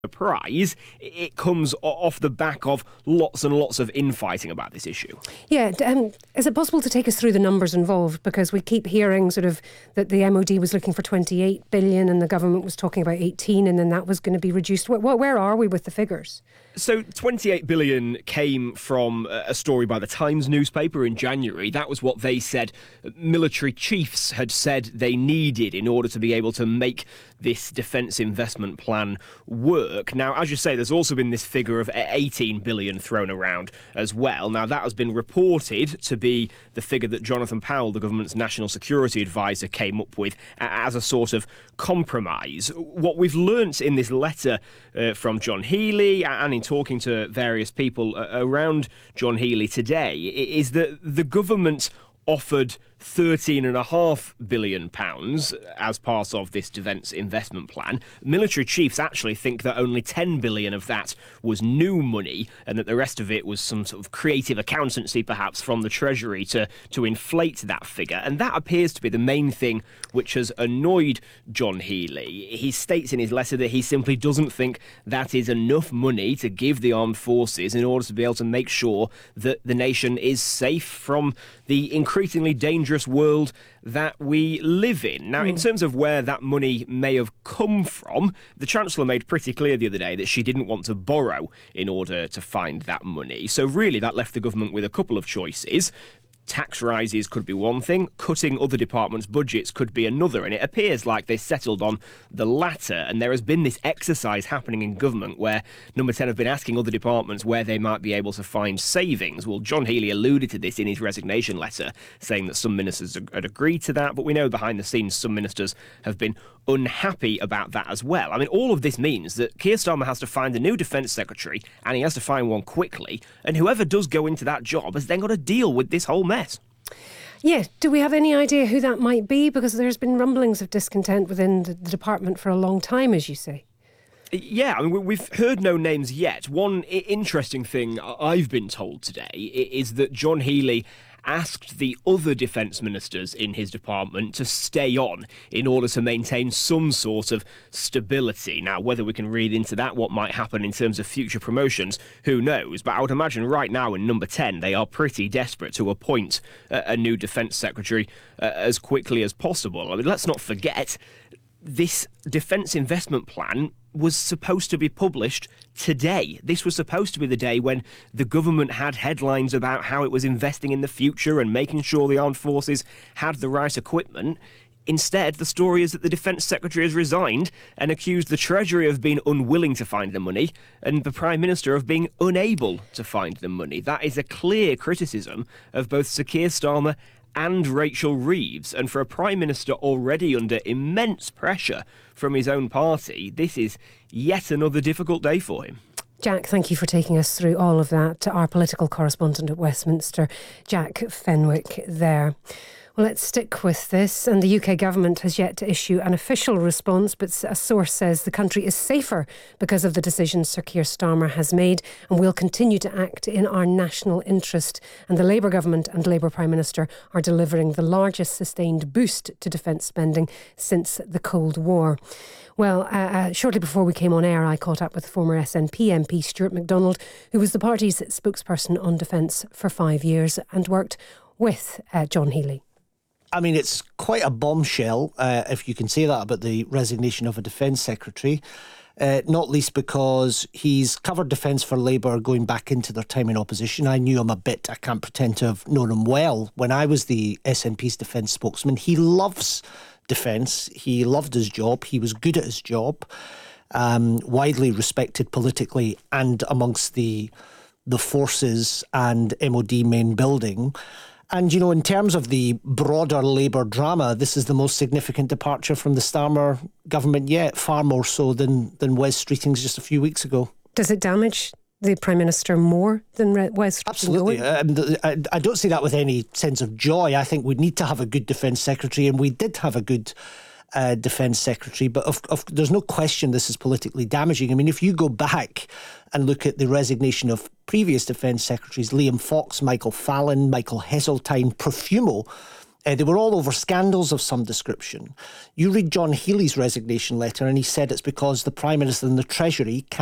surprise. It comes off the back of lots and lots of infighting about this issue. Yeah, is it possible to take us through the numbers involved? Because we keep hearing sort of that the MOD was looking for 28 billion and the government was talking about 18, and then that was going to be reduced. Where are we with the figures? So 28 billion came from a story by the Times newspaper in January. That was what they said military chiefs had said they needed in order to be able to make this defence investment plan work. Now, as you say, there's also been this figure of 18 billion thrown around as well. Now, that has been reported to be the figure that Jonathan Powell, the government's national security advisor, came up with as a sort of compromise. What we've learnt in this letter from John Healey and in talking to various people around John Healey today is that the government offered £13.5 billion as part of this defence investment plan. Military chiefs actually think that only 10 billion of that was new money and that the rest of it was some sort of creative accountancy, perhaps, from the Treasury to inflate that figure. And that appears to be the main thing which has annoyed John Healey. He states in his letter that he simply doesn't think that is enough money to give the armed forces in order to be able to make sure that the nation is safe from the increasingly dangerous world that we live in. Now, in terms of where that money may have come from, the Chancellor made pretty clear the other day that she didn't want to borrow in order to find that money. So really, that left the government with a couple of choices. Tax rises could be one thing, cutting other departments' budgets could be another, and it appears like they settled on the latter. And there has been this exercise happening in government where Number 10 have been asking other departments where they might be able to find savings. Well, John Healey alluded to this in his resignation letter, saying that some ministers had agreed to that, but we know behind the scenes some ministers have been unhappy about that as well. I mean, all of this means that Keir Starmer has to find a new defence secretary, and he has to find one quickly, and whoever does go into that job has then got to deal with this whole mess. Yeah, do we have any idea who that might be? Because there's been rumblings of discontent within the department for a long time, as you say. Yeah, I mean, we've heard no names yet. One interesting thing I've been told today is that John Healey asked the other defence ministers in his department to stay on in order to maintain some sort of stability. Now, whether we can read into that what might happen in terms of future promotions, who knows? But I would imagine right now in Number 10, they are pretty desperate to appoint a new defence secretary as quickly as possible. I mean, let's not forget, this defence investment plan was supposed to be published today. This was supposed to be the day when the government had headlines about how it was investing in the future and making sure the armed forces had the right equipment. Instead, the story is that the Defence Secretary has resigned and accused the Treasury of being unwilling to find the money and the Prime Minister of being unable to find the money. That is a clear criticism of both Sir Keir Starmer and Rachel Reeves. And for a Prime Minister already under immense pressure from his own party, this is yet another difficult day for him. Jack, thank you for taking us through all of that. Our political correspondent at Westminster, Jack Fenwick there. Well, let's stick with this. And the UK government has yet to issue an official response, but a source says the country is safer because of the decisions Sir Keir Starmer has made and will continue to act in our national interest. And the Labour government and Labour Prime Minister are delivering the largest sustained boost to defence spending since the Cold War. Well, shortly before we came on air, I caught up with former SNP MP Stuart MacDonald, who was the party's spokesperson on defence for 5 years and worked with John Healey. I mean, it's quite a bombshell, if you can say that, about the resignation of a Defence Secretary, not least because he's covered defence for Labour going back into their time in opposition. I knew him a bit. I can't pretend to have known him well when I was the SNP's defence spokesman. He loves defence. He loved his job. He was good at his job, widely respected politically and amongst the forces and MOD main building. And, you know, in terms of the broader Labour drama, this is the most significant departure from the Starmer government yet, far more so than Wes Streetings just a few weeks ago. Does it damage the Prime Minister more than Wes Streeting? Absolutely. I don't see that with any sense of joy. I think we need to have a good Defence Secretary, and we did have a good Defence Secretary, but there's no question this is politically damaging. I mean, if you go back and look at the resignation of previous Defence Secretaries, Liam Fox, Michael Fallon, Michael Heseltine, Profumo, They were all over scandals of some description. You read John Healey's resignation letter, and he said it's because the Prime Minister and the Treasury can't